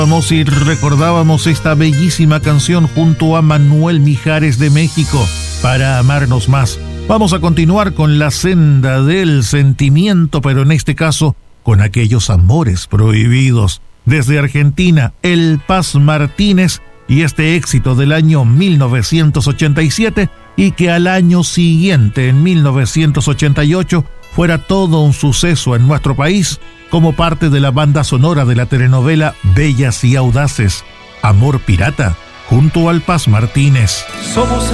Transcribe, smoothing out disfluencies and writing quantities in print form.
Y recordábamos esta bellísima canción junto a Manuel Mijares de México, Para amarnos más. Vamos a continuar con la senda del sentimiento, pero en este caso con aquellos amores prohibidos. Desde Argentina, El Paz Martínez y este éxito del año 1987 y que al año siguiente, en 1988, fuera todo un suceso en nuestro país como parte de la banda sonora de la telenovela Bellas y Audaces, Amor Pirata, junto al Paz Martínez. Somos